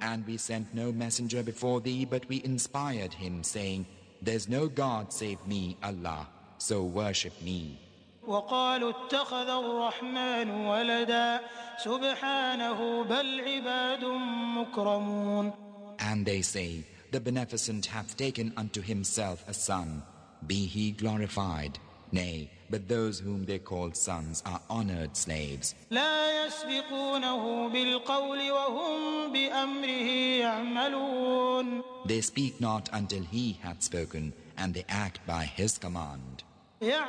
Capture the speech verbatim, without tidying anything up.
And we sent no messenger before thee, but we inspired him, saying, There's no God save me, Allah, so worship me. وقالوا اتخذ الرحمن ولدا سبحانه بل عباد مكرمون. And they say, The Beneficent hath taken unto himself a son, be he glorified. Nay, but those whom they call sons are honored slaves. لا يسبقونه بالقول وهم بأمره يعملون. They speak not until he hath spoken, and they act by his command.